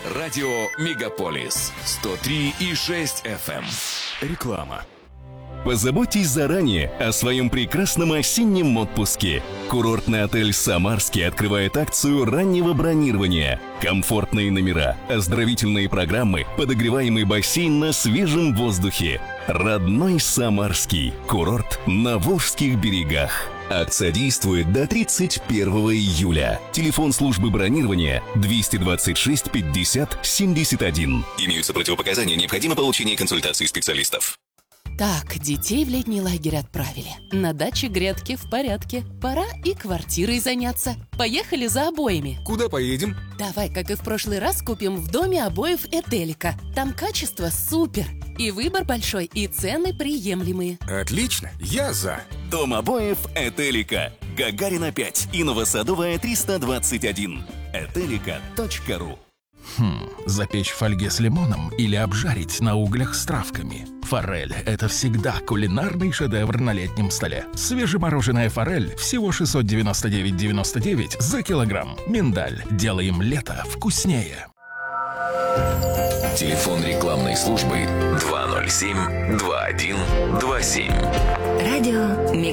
Радио «Мегаполис» 103,6 FM. Реклама. Позаботьтесь заранее о своем прекрасном осеннем отпуске. Курортный отель «Самарский» открывает акцию раннего бронирования. Комфортные номера, оздоровительные программы, подогреваемый бассейн на свежем воздухе. Родной Самарский. Курорт на Волжских берегах. Акция действует до 31 июля. Телефон службы бронирования 226 50 71. Имеются противопоказания, необходимо получение консультации специалистов. Так, детей в летний лагерь отправили. На даче грядки в порядке. Пора и квартирой заняться. Поехали за обоями. Куда поедем? Давай, как и в прошлый раз, купим в доме обоев Этелика. Там качество супер. И выбор большой, и цены приемлемые. Отлично, я за. Дом обоев Этелика. Гагарина 5 и Новосадовая 321. Этелика.ру. Запечь в фольге с лимоном или обжарить на углях с травками. Форель – это всегда кулинарный шедевр на летнем столе. Свежемороженая форель – всего 699,99 за килограмм. Миндаль. Делаем лето вкуснее. Телефон рекламной службы 207 21 27. Радио